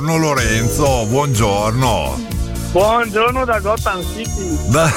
Lorenzo, buongiorno. Buongiorno da Gotham City.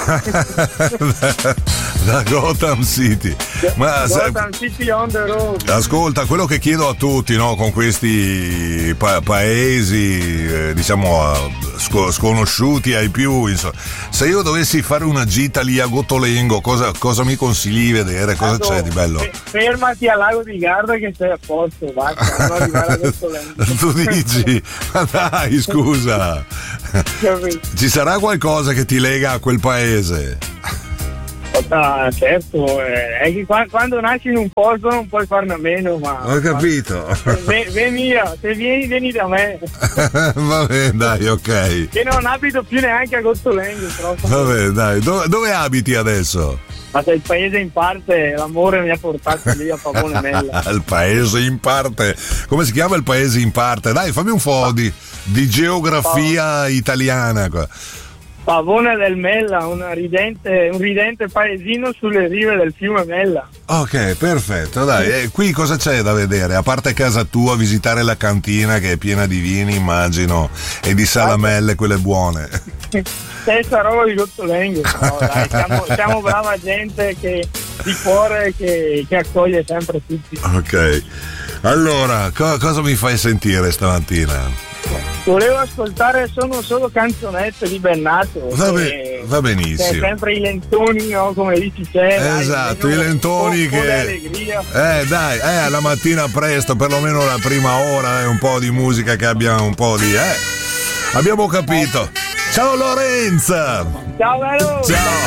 Da Gotham City. Ma Gotham City on the road. Ascolta, quello che chiedo a tutti, no, con questi paesi sconosciuti ai più, insomma, se io dovessi fare una gita lì a Gottolengo, cosa mi consigli di vedere? Cosa c'è di bello? Fermati al lago di Garda che sei a posto, basta, non arrivare a Gottolengo. Tu dici? Ma dai, scusa. Ci sarà qualcosa che ti lega a quel paese? Certo, è che quando nasci in un posto non puoi farne a meno, ma ho capito. Vieni da me. Va bene, dai, ok. Che non abito più neanche a Gottolengo. Va bene, dai. Dove abiti adesso? Ma se il paese in parte, l'amore mi ha portato lì a Pavone Mella. Il paese in parte. Come si chiama il paese in parte? Dai, fammi un po' di geografia italiana qua. Pavone del Mella, un ridente paesino sulle rive del fiume Mella. Ok, perfetto, dai. Qui cosa c'è da vedere? A parte casa tua, visitare la cantina che è piena di vini, immagino, e di salamelle, quelle buone. Stessa roba di Gottolengo. No, dai, siamo brava gente di cuore che accoglie sempre tutti. Ok. Allora, cosa mi fai sentire stamattina? Volevo ascoltare Sono solo canzonette di Bennato. Va benissimo. Sempre i lentoni, no? Come dici te. Esatto, i lentoni che. Allegria. Dai, alla mattina presto, perlomeno la prima ora, un po' di musica che abbia un po' di. Abbiamo capito. Ciao Lorenza! Ciao Vero! Ciao!